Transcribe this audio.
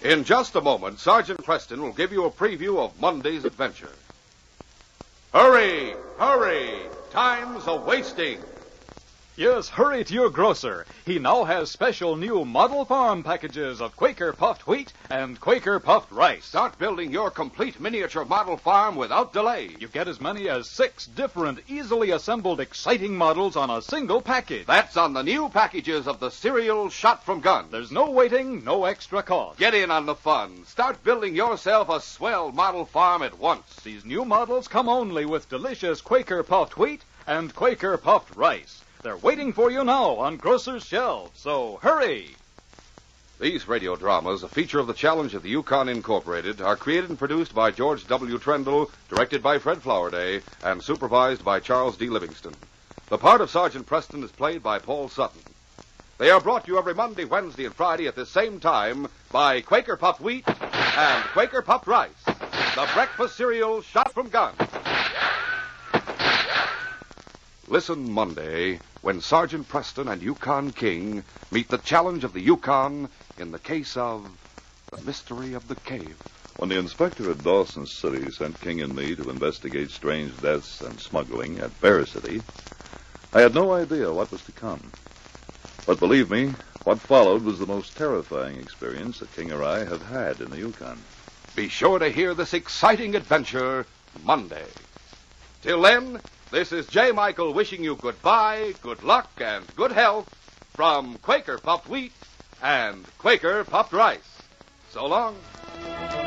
In just a moment, Sergeant Preston will give you a preview of Monday's adventure. Hurry! Hurry! Time's a-wasting. Yes, hurry to your grocer. He now has special new Model Farm packages of Quaker Puffed Wheat and Quaker Puffed Rice. Start building your complete miniature model farm without delay. You get as many as 6 different, easily assembled, exciting models on a single package. That's on the new packages of the cereal Shot from Gun. There's no waiting, no extra cost. Get in on the fun. Start building yourself a swell model farm at once. These new models come only with delicious Quaker Puffed Wheat and Quaker Puffed Rice. They're waiting for you now on grocers' shelves, so hurry! These radio dramas, a feature of the Challenge of the Yukon Incorporated, are created and produced by George W. Trendle, directed by Fred Flowerday, and supervised by Charles D. Livingston. The part of Sergeant Preston is played by Paul Sutton. They are brought to you every Monday, Wednesday, and Friday at the same time by Quaker Puffed Wheat and Quaker Puffed Rice, the breakfast cereal Shot from Gun. Listen Monday when Sergeant Preston and Yukon King meet the challenge of the Yukon in the case of the mystery of the cave. When the inspector at Dawson City sent King and me to investigate strange deaths and smuggling at Bear City, I had no idea what was to come. But believe me, what followed was the most terrifying experience that King or I have had in the Yukon. Be sure to hear this exciting adventure Monday. Till then, this is J. Michael wishing you goodbye, good luck, and good health from Quaker Puffed Wheat and Quaker Puffed Rice. So long.